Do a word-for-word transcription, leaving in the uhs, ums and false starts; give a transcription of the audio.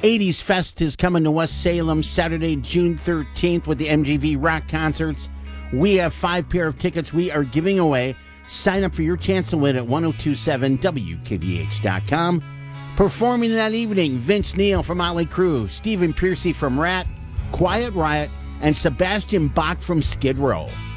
eighties Fest is coming to West Salem Saturday, June thirteenth with the M G V Rock Concerts. We have five pair of tickets we are giving away. Sign up for your chance to win at ten twenty-seven W K V H dot com. Performing that evening, Vince Neil from Motley Crue, Stephen Pearcy from Rat, Quiet Riot, and Sebastian Bach from Skid Row.